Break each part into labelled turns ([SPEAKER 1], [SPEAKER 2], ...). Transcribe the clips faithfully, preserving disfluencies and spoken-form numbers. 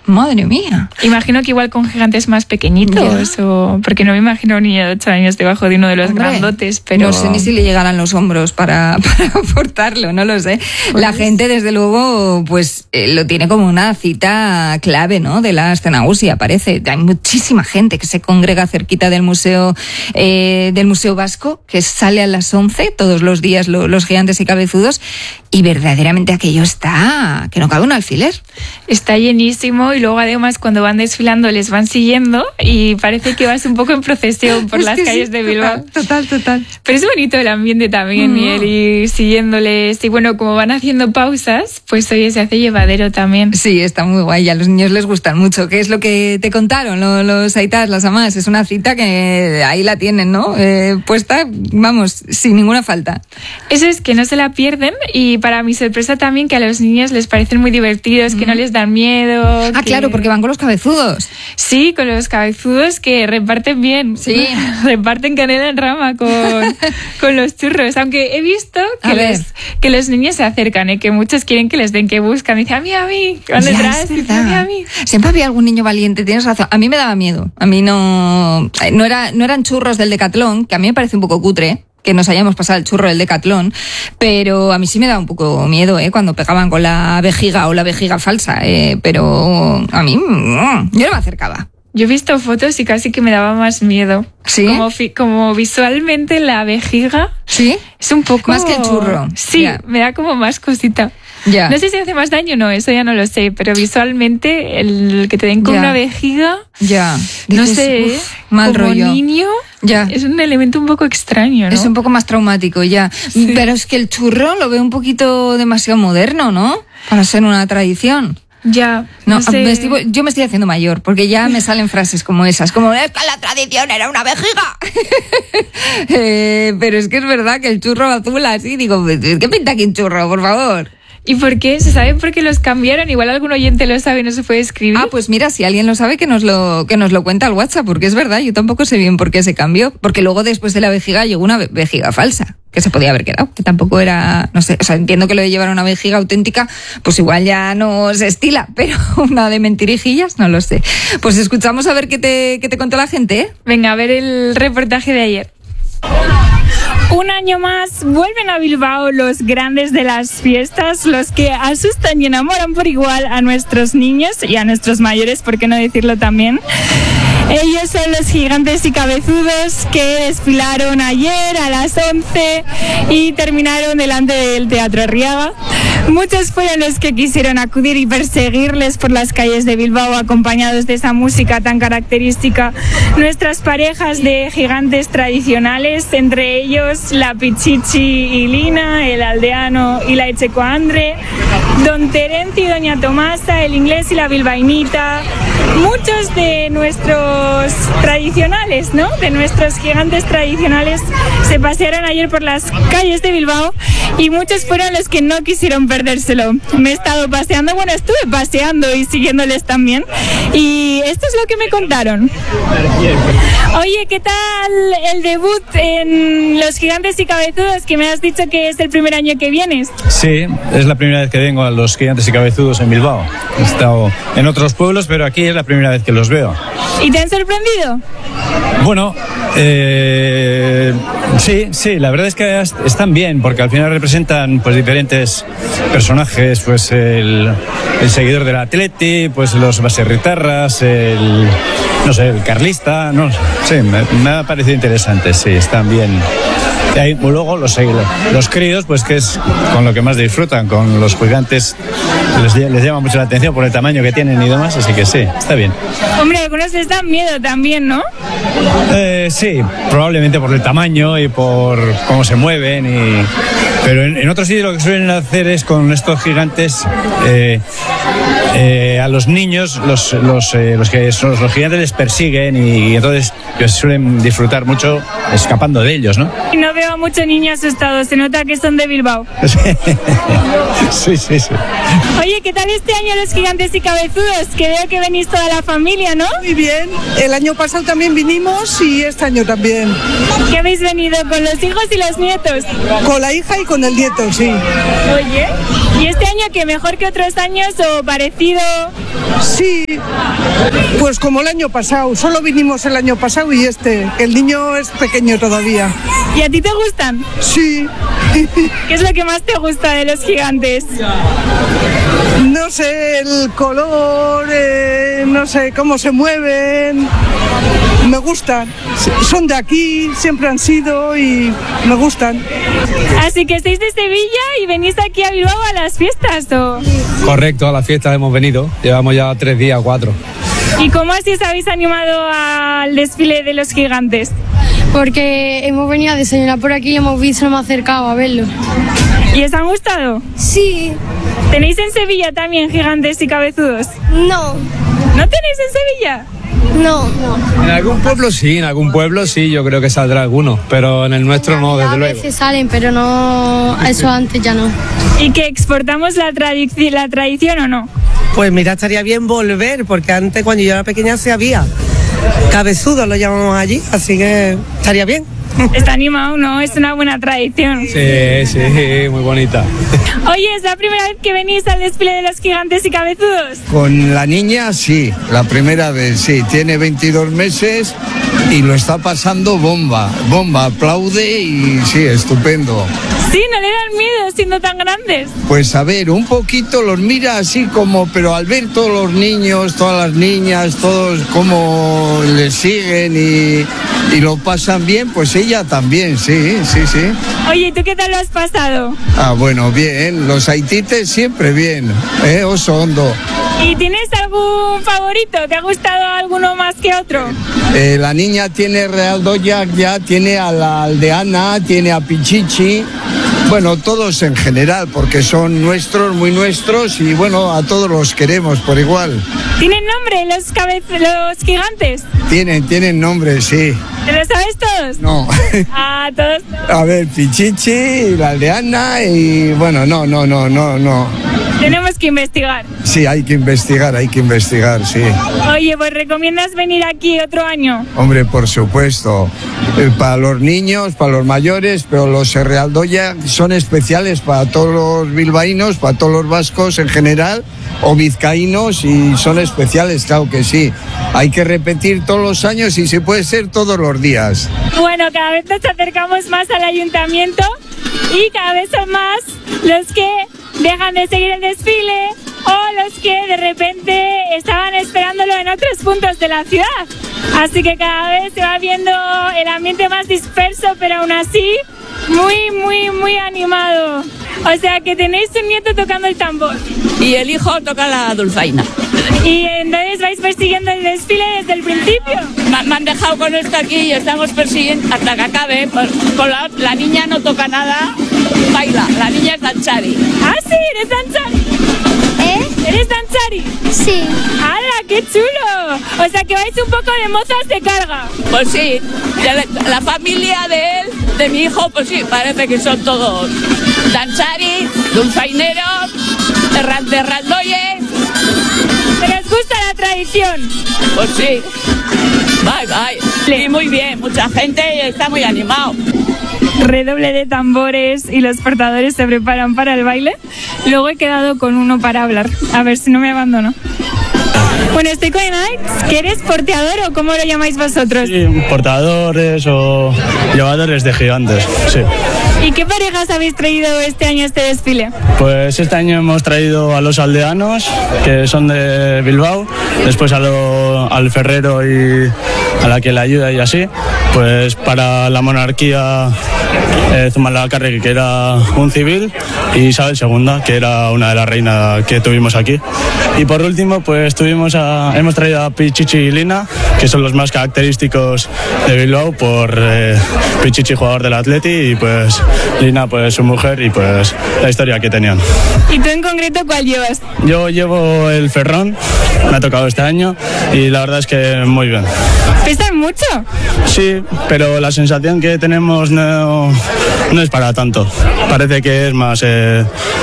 [SPEAKER 1] Madre mía.
[SPEAKER 2] Imagino que igual con gigantes más pequeñitos, o porque no me imagino a un niño de ocho años debajo de uno de los Hombre, grandotes, pero...
[SPEAKER 1] No sé ni si le llegarán los hombros para, para portarlo, no lo sé. Pues... La gente, desde luego, pues eh, lo tiene como una cita clave, ¿no? De la Astenagusia, parece. Hay muchísima gente que se congrega cerquita del museo, eh, del Museo Vasco, que sale a las once todos los días lo, los gigantes y cabezudos, y verdaderamente aquello está... que no cabe un alfiler.
[SPEAKER 2] Está llenísimo. Y luego además cuando van desfilando les van siguiendo y parece que vas un poco en procesión por
[SPEAKER 1] es
[SPEAKER 2] las calles
[SPEAKER 1] sí,
[SPEAKER 2] de Bilbao.
[SPEAKER 1] Total, total, total.
[SPEAKER 2] Pero es bonito el ambiente también, mm. y el ir siguiéndoles. Y bueno, como van haciendo pausas, pues oye, se hace llevadero también.
[SPEAKER 1] Sí, está muy guay. A los niños les gustan mucho. ¿Qué es lo que te contaron los, los aitas, las amás? Es una cita que ahí la tienen, ¿no? Eh, puesta, vamos, sin ninguna falta.
[SPEAKER 2] Eso es, que no se la pierden. Y para mi sorpresa también que a los niños les parecen muy divertidos, mm. que no les dan miedo.
[SPEAKER 1] Ah,
[SPEAKER 2] que...
[SPEAKER 1] claro, porque van con los cabezudos.
[SPEAKER 2] Sí, con los cabezudos que reparten bien.
[SPEAKER 1] Sí.
[SPEAKER 2] Reparten canela en rama con, con los churros. Aunque he visto que los, que los niños se acercan, ¿eh? Que muchos quieren que les den, que buscan. Dicen, a mí, a mí. Van detrás, dicen, a mí, a mí.
[SPEAKER 1] Siempre había algún niño valiente, tienes razón. A mí me daba miedo. A mí no... No, era, no eran churros del Decatlón, que a mí me parece un poco cutre que nos hayamos pasado el churro del Decatlón, pero a mí sí me da un poco miedo, ¿eh? Cuando pegaban con la vejiga o la vejiga falsa, ¿eh? Pero a mí, yo no me acercaba.
[SPEAKER 2] Yo he visto fotos y casi que me daba más miedo.
[SPEAKER 1] ¿Sí?
[SPEAKER 2] Como, como visualmente la vejiga.
[SPEAKER 1] ¿Sí?
[SPEAKER 2] Es un poco...
[SPEAKER 1] Más que el churro.
[SPEAKER 2] Sí, yeah. Me da como más cosita.
[SPEAKER 1] Yeah.
[SPEAKER 2] No sé si hace más daño o no, eso ya no lo sé, pero visualmente el que te den con yeah. una vejiga...
[SPEAKER 1] Ya.
[SPEAKER 2] No
[SPEAKER 1] Dices,
[SPEAKER 2] sé,
[SPEAKER 1] uf, mal
[SPEAKER 2] como
[SPEAKER 1] rollo.
[SPEAKER 2] niño...
[SPEAKER 1] Ya.
[SPEAKER 2] Es un elemento un poco extraño, ¿no?
[SPEAKER 1] Es un poco más traumático, ya. Sí. Pero es que el churro lo veo un poquito demasiado moderno, ¿no? Para ser una tradición.
[SPEAKER 2] Ya,
[SPEAKER 1] no,
[SPEAKER 2] no sé.
[SPEAKER 1] me estoy, yo me estoy haciendo mayor, porque ya me salen frases como esas, como, es que la tradición era una vejiga. eh, pero es que es verdad que el churro azul así, digo, ¿qué pinta aquí un churro, por favor?
[SPEAKER 2] ¿Y por qué? ¿Se sabe por qué los cambiaron? Igual algún oyente lo sabe y no se puede escribir.
[SPEAKER 1] Ah, pues mira, si alguien lo sabe, que nos lo, que nos lo cuenta al WhatsApp, porque es verdad, yo tampoco sé bien por qué se cambió, porque luego después de la vejiga llegó una vejiga falsa, que se podía haber quedado, que tampoco era, no sé, o sea, entiendo que lo de llevar una vejiga auténtica, pues igual ya no se estila, pero una de mentirijillas, no lo sé. Pues escuchamos a ver qué te, qué te contó la gente, ¿eh?
[SPEAKER 2] Venga, a ver el reportaje de ayer. Un año más vuelven a Bilbao los grandes de las fiestas, los que asustan y enamoran por igual a nuestros niños y a nuestros mayores, ¿por qué no decirlo también? Ellos son los gigantes y cabezudos que desfilaron ayer a las once y terminaron delante del Teatro Arriaga. Muchos fueron los que quisieron acudir y perseguirles por las calles de Bilbao acompañados de esa música tan característica. Nuestras parejas de gigantes tradicionales, entre ellos la Pichichi y Lina, el aldeano y la Echecoandre, Don Terencio y Doña Tomasa, el inglés y la bilbainita. Muchos de nuestros tradicionales, ¿no? De nuestros gigantes tradicionales se pasearon ayer por las calles de Bilbao y muchos fueron los que no quisieron perdérselo. Me he estado paseando, bueno, estuve paseando y siguiéndoles también y esto es lo que me contaron. Oye, ¿qué tal el debut en los gigantes y cabezudos? Que me has dicho que es el primer año que vienes.
[SPEAKER 3] Sí, es la primera vez que vengo a los gigantes y cabezudos en Bilbao. He estado en otros pueblos, pero aquí es la primera vez que los veo.
[SPEAKER 2] ¿Y te han sorprendido?
[SPEAKER 3] Bueno, eh, sí, sí, la verdad es que están bien, porque al final representan pues diferentes personajes, pues el, el seguidor del Atleti, pues los baserritarras, el, no sé, el carlista, no sí, me, me ha parecido interesante, sí, están bien. Y ahí, luego los, los críos, pues que es con lo que más disfrutan, con los gigantes les, les llama mucho la atención por el tamaño que tienen y demás, así que sí, está bien.
[SPEAKER 2] Hombre, algunos les dan miedo también, ¿no?
[SPEAKER 3] Eh, sí, probablemente por el tamaño y por cómo se mueven, y... pero en, en otros sitios lo que suelen hacer es con estos gigantes, eh, eh, a los niños, los, los, eh, los, que son, los gigantes les persiguen y, y entonces pues, suelen disfrutar mucho escapando de ellos, ¿no?
[SPEAKER 2] Y no veo a muchos niños asustados, se nota que son de Bilbao.
[SPEAKER 3] Sí, sí, sí.
[SPEAKER 2] Oye, ¿qué tal este año los gigantes y cabezudos? Que veo que venís toda la familia, ¿no?
[SPEAKER 4] Muy bien, el año pasado también vinimos y este año también.
[SPEAKER 2] ¿Qué habéis venido? ¿Con los hijos y los nietos?
[SPEAKER 4] Con la hija y con el nieto, sí.
[SPEAKER 2] Oye, ¿Y este año qué, mejor que otros años o parecido?
[SPEAKER 4] Sí, pues como el año pasado, solo vinimos el año pasado y este, el niño es pequeño todavía.
[SPEAKER 2] ¿Y a ti te gustan?
[SPEAKER 4] Sí.
[SPEAKER 2] ¿Qué es lo que más te gusta de los gigantes?
[SPEAKER 4] No sé, el color, eh, no sé, cómo se mueven, me gustan. Son de aquí, siempre han sido y me gustan.
[SPEAKER 2] Así que estáis de Sevilla y venís aquí a Bilbao a las fiestas, ¿o?
[SPEAKER 5] Correcto, a las fiestas hemos venido, llevamos ya tres días, cuatro.
[SPEAKER 2] ¿Y cómo así os habéis animado al desfile de los gigantes?
[SPEAKER 6] Porque hemos venido a desayunar por aquí y hemos visto, nos hemos acercado a verlo.
[SPEAKER 2] ¿Y os han gustado?
[SPEAKER 6] Sí.
[SPEAKER 2] ¿Tenéis en Sevilla también gigantes y cabezudos?
[SPEAKER 6] No.
[SPEAKER 2] ¿No tenéis en Sevilla?
[SPEAKER 6] No. no.
[SPEAKER 5] En algún pueblo sí, en algún pueblo sí, yo creo que saldrá alguno, pero en el nuestro no, desde luego.
[SPEAKER 6] A veces salen, pero no, eso antes ya no.
[SPEAKER 2] ¿Y que exportamos la, tradic- la tradición o no?
[SPEAKER 7] Pues mira, estaría bien volver, porque antes cuando yo era pequeña se había cabezudo, lo llamamos allí, así que estaría bien.
[SPEAKER 2] Está animado, ¿no? Es una buena tradición.
[SPEAKER 5] Sí, sí, muy bonita.
[SPEAKER 2] Oye, ¿es la primera vez que venís al desfile de los gigantes y cabezudos?
[SPEAKER 8] Con la niña sí, la primera vez, sí, tiene veintidós meses y lo está pasando bomba, bomba, aplaude y sí, estupendo.
[SPEAKER 2] Sí, ¿no le dan miedo siendo tan grandes?
[SPEAKER 8] Pues a ver, un poquito los mira así como, pero al ver todos los niños, todas las niñas, todos cómo les siguen y, y lo pasan bien, pues ella también, sí, sí, sí.
[SPEAKER 2] Oye, ¿y tú qué tal lo has pasado?
[SPEAKER 8] Ah, bueno, bien, los haitites siempre bien, ¿eh? Oso hondo.
[SPEAKER 2] ¿Y tienes algún favorito? ¿Te ha gustado alguno más que otro?
[SPEAKER 8] Eh, la niña tiene Real Doyak, ya tiene a la aldeana, tiene a Pichichi. Bueno, todos en general, porque son nuestros, muy nuestros y bueno, a todos los queremos por igual.
[SPEAKER 2] ¿Tienen nombre los, cabe- los gigantes?
[SPEAKER 8] Tienen, tienen nombre, sí.
[SPEAKER 2] ¿Te lo sabes todos?
[SPEAKER 8] No.
[SPEAKER 2] Ah, todos no.
[SPEAKER 8] A ver, Pichichi, la aldeana y bueno, no, no, no, no, no.
[SPEAKER 2] Tenemos que investigar.
[SPEAKER 8] Sí, hay que investigar, hay que investigar, sí.
[SPEAKER 2] Oye, pues ¿recomiendas venir aquí otro año?
[SPEAKER 8] Hombre, por supuesto. Eh, para los niños, para los mayores, pero los Real Doyak son especiales para todos los bilbaínos, para todos los vascos en general, o vizcaínos, y son especiales, claro que sí. Hay que repetir todos los años y si puede ser todos los días.
[SPEAKER 2] Bueno, cada vez nos acercamos más al ayuntamiento y cada vez son más los que dejan de seguir el desfile o los que de repente estaban esperándolo en otros puntos de la ciudad. Así que cada vez se va viendo el ambiente más disperso, pero aún así muy, muy, muy animado. O sea que tenéis un nieto tocando el tambor.
[SPEAKER 9] Y el hijo toca la dulzaina.
[SPEAKER 2] ¿Y entonces vais persiguiendo el desfile desde el principio?
[SPEAKER 9] Me, me han dejado con esto aquí y estamos persiguiendo hasta que acabe. Pues, con la, la niña no toca nada, baila. La niña es danchari.
[SPEAKER 2] Ah, sí, eres danchari.
[SPEAKER 6] ¿Eh?
[SPEAKER 2] ¿Eres danchari?
[SPEAKER 6] Sí.
[SPEAKER 2] ¡Hala, qué chulo! O sea que vais un poco de mozas de carga.
[SPEAKER 9] Pues sí, de la familia de él, de mi hijo, pues sí, parece que son todos danchari, dulzaineros, terrandoyes.
[SPEAKER 2] ¿Pero os gusta la tradición?
[SPEAKER 9] Pues sí. Bye, bye. Y muy bien, mucha gente está muy animado.
[SPEAKER 2] Redoble de tambores y los portadores se preparan para el baile. Luego he quedado con uno para hablar. A ver si no me abandono. Bueno, estoy con Alex, que eres porteador o ¿cómo lo llamáis vosotros?
[SPEAKER 3] Sí, portadores o llevadores de gigantes, sí.
[SPEAKER 2] ¿Y qué parejas habéis traído este año a este desfile?
[SPEAKER 3] Pues este año hemos traído a los aldeanos, que son de Bilbao, después a lo, al ferrero y a la que le ayuda y así. Pues para la monarquía, eh, Zumalacárregui, que era un civil, y Isabel segunda, que era una de las reinas que tuvimos aquí. Y por último, pues tuvimos a, hemos traído a Pichichi y Lina, que son los más característicos de Bilbao, por eh, Pichichi, jugador del Atleti, y pues Lina, pues su mujer, y pues la historia que tenían.
[SPEAKER 2] ¿Y tú en concreto cuál llevas?
[SPEAKER 3] Yo llevo el ferrón, me ha tocado este año, y la verdad es que muy bien.
[SPEAKER 2] ¿Pesan mucho?
[SPEAKER 3] Sí, pero la sensación que tenemos no, no es para tanto. Parece que es más, eh,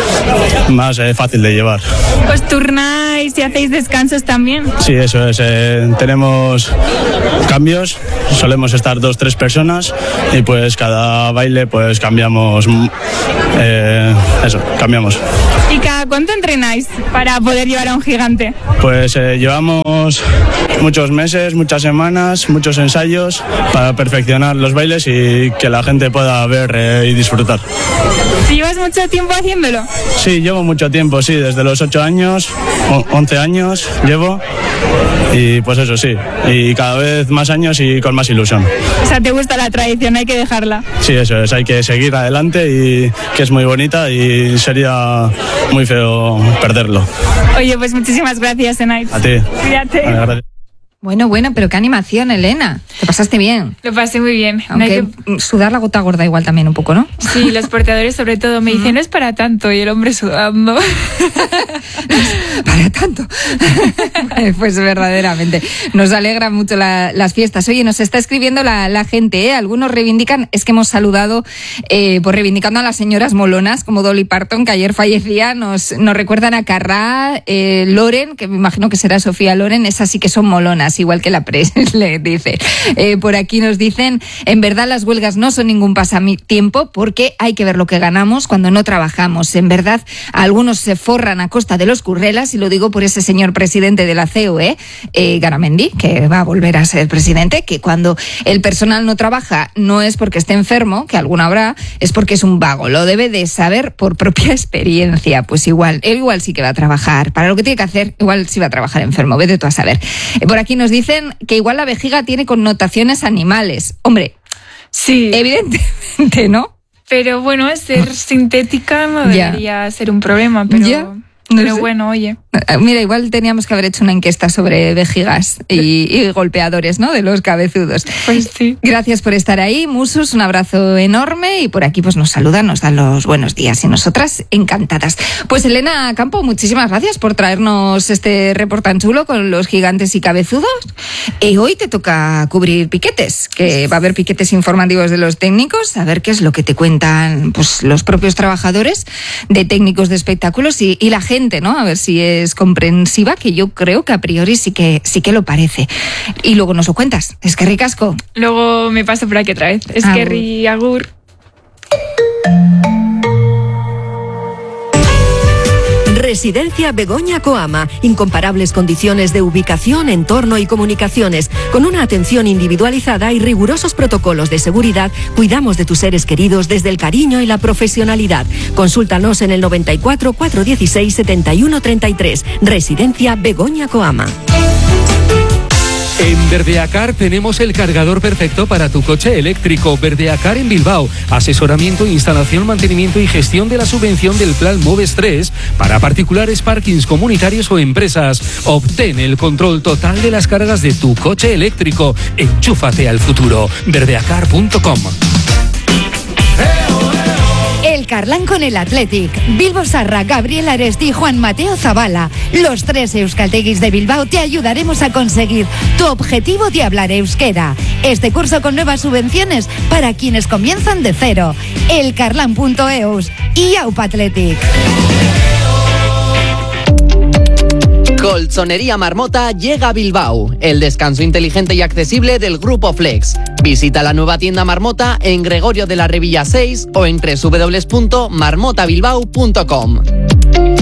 [SPEAKER 3] más eh, fácil de llevar.
[SPEAKER 2] ¿Os turnáis y hacéis descansos también?
[SPEAKER 3] Sí, eso es. Eh, tenemos cambios, solemos estar dos, tres personas y pues cada baile pues cambiamos, eh, eso, cambiamos.
[SPEAKER 2] ¿Y cada cuánto entrenáis para poder llevar a un gigante?
[SPEAKER 5] Pues eh, llevamos muchos meses, muchas semanas, muchos ensayos para perfeccionar los bailes y que la gente pueda ver eh, y disfrutar.
[SPEAKER 2] ¿Llevas mucho tiempo haciéndolo?
[SPEAKER 5] Sí, llevo mucho tiempo, sí, desde los ocho años, once años llevo y pues eso sí, y cada vez más años y con más ilusión.
[SPEAKER 2] O sea, ¿te gusta la tradición? Hay que dejarla.
[SPEAKER 5] Sí, eso es, hay que seguir adelante y que es muy bonita y sería muy feo perderlo.
[SPEAKER 2] Oye, pues muchísimas gracias, Enaitz.
[SPEAKER 5] A ti.
[SPEAKER 2] Cuídate.
[SPEAKER 5] Vale, gracias.
[SPEAKER 1] Bueno, bueno, pero qué animación, Elena. Te pasaste bien.
[SPEAKER 2] Lo pasé muy bien.
[SPEAKER 1] Aunque
[SPEAKER 2] no
[SPEAKER 1] que... sudar la gota gorda igual también un poco, ¿no?
[SPEAKER 2] Sí, los portadores sobre todo me dicen, no es para tanto, y el hombre sudando.
[SPEAKER 1] Para tanto. Pues verdaderamente. Nos alegra mucho la, las fiestas. Oye, nos está escribiendo la, la gente, ¿eh? Algunos reivindican, es que hemos saludado, eh, pues reivindicando a las señoras molonas, como Dolly Parton, que ayer fallecía, nos, nos recuerdan a Carrá, eh, Loren, que me imagino que será Sofía Loren, esas sí que son molonas, igual que la Pres, le dice. Eh, por aquí nos dicen, en verdad las huelgas no son ningún pasatiempo porque hay que ver lo que ganamos cuando no trabajamos. En verdad, algunos se forran a costa de los currelas, y lo digo por ese señor presidente de la C O E, eh, Garamendi, que va a volver a ser presidente, que cuando el personal no trabaja no es porque esté enfermo, que alguno habrá, es porque es un vago. Lo debe de saber por propia experiencia. Pues igual, él igual sí que va a trabajar. Para lo que tiene que hacer, igual sí va a trabajar enfermo. Vete tú a saber. Eh, por aquí nos dicen que igual la vejiga tiene connotaciones animales. Hombre,
[SPEAKER 2] sí,
[SPEAKER 1] evidentemente, ¿no?
[SPEAKER 2] Pero bueno, ser sintética no debería ya. ser un problema, pero... ¿Ya? No Pero sé. Bueno, oye.
[SPEAKER 1] Mira, igual teníamos que haber hecho una encuesta sobre vejigas y, y golpeadores, ¿no? De los cabezudos.
[SPEAKER 2] Pues sí.
[SPEAKER 1] Gracias por estar ahí, Musus, un abrazo enorme, y por aquí pues nos saludan, nos dan los buenos días y nosotras encantadas. Pues Elena Campo, muchísimas gracias por traernos este report tan chulo con los gigantes y cabezudos. Y hoy te toca cubrir piquetes, que va a haber piquetes informativos de los técnicos, a ver qué es lo que te cuentan pues los propios trabajadores de técnicos de espectáculos y, y la gente, ¿no? A ver si es comprensiva, que yo creo que a priori sí que sí que lo parece. Y luego nos lo cuentas. Es que ricasco.
[SPEAKER 2] Luego me paso por aquí otra vez. Es que ri agur.
[SPEAKER 10] Residencia Begoña Coama. Incomparables condiciones de ubicación, entorno y comunicaciones. Con una atención individualizada y rigurosos protocolos de seguridad, cuidamos de tus seres queridos desde el cariño y la profesionalidad. Consúltanos en el noventa y cuatro, cuatrocientos dieciséis, setenta y uno treinta y tres. Residencia Begoña Coama.
[SPEAKER 11] En Verdeacar tenemos el cargador perfecto para tu coche eléctrico. Verdeacar en Bilbao. Asesoramiento, instalación, mantenimiento y gestión de la subvención del Plan Moves tres para particulares, parkings comunitarios o empresas. Obtén el control total de las cargas de tu coche eléctrico. Enchúfate al futuro. verdeacar punto com.
[SPEAKER 12] El Carlán con el Athletic. Bilbo Sarra, Gabriel Aresti y Juan Mateo Zabala. Los tres euskalteguis de Bilbao te ayudaremos a conseguir tu objetivo de hablar euskera. Este curso con nuevas subvenciones para quienes comienzan de cero. elcarlán punto eus y Aupa Athletic.
[SPEAKER 13] Colchonería Marmota llega a Bilbao, el descanso inteligente y accesible del Grupo Flex. Visita la nueva tienda Marmota en Gregorio de la Revilla seis o en doble u doble u doble u punto marmota bilbao punto com.